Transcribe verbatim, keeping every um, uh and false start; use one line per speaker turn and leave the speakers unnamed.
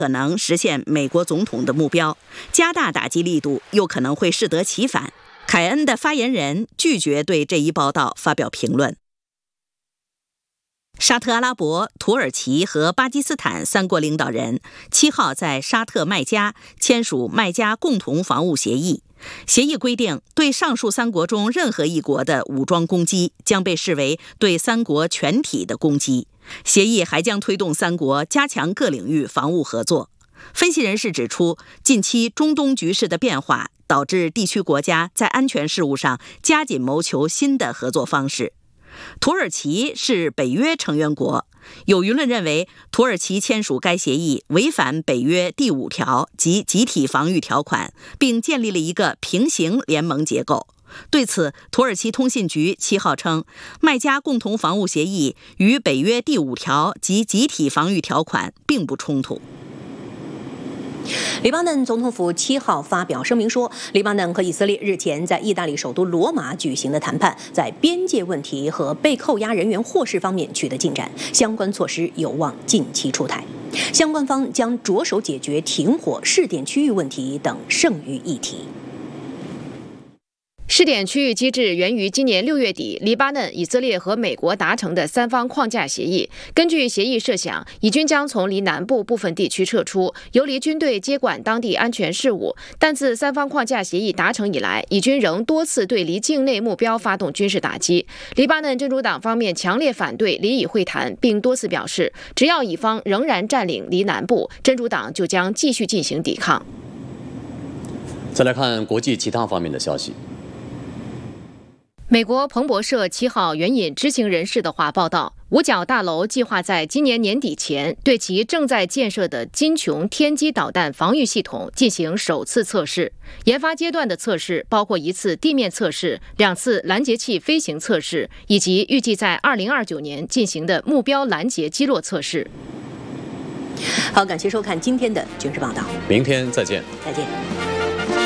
可能实现美国总统的目标，加大打击力度又可能会适得其反。凯恩的发言人拒绝对这一报道发表评论。沙特阿拉伯、土耳其和巴基斯坦三国领导人七号在沙特麦加签署麦加共同防务协议。协议规定，对上述三国中任何一国的武装攻击将被视为对三国全体的攻击。协议还将推动三国加强各领域防务合作。分析人士指出，近期中东局势的变化导致地区国家在安全事务上加紧谋求新的合作方式。土耳其是北约成员国，有舆论认为土耳其签署该协议违反北约第五条及集体防御条款，并建立了一个平行联盟结构。对此，土耳其通信局七号称，麦加共同防务协议与北约第五条及集体防御条款并不冲突。
黎巴嫩总统府七号发表声明说，黎巴嫩和以色列日前在意大利首都罗马举行的谈判，在边界问题和被扣押人员获释方面取得进展，相关措施有望近期出台。相关方将着手解决停火、试点区域问题等剩余议题。
试点区域机制源于今年六月底黎巴嫩、以色列和美国达成的三方框架协议。根据协议设想，以军将从黎南部部分地区撤出，由黎军队接管当地安全事务。但自三方框架协议达成以来，以军仍多次对黎境内目标发动军事打击。黎巴嫩真主党方面强烈反对黎以会谈，并多次表示，只要以方仍然占领黎南部，真主党就将继续进行抵抗。
再来看国际其他方面的消息。
美国彭博社七号援引知情人士的话报道，五角大楼计划在今年年底前对其正在建设的金琼天基导弹防御系统进行首次测试。研发阶段的测试包括一次地面测试、两次拦截器飞行测试，以及预计在二零二九年进行的目标拦截击落测试。
好，感谢收看今天的军事报道，
明天再见，
再见。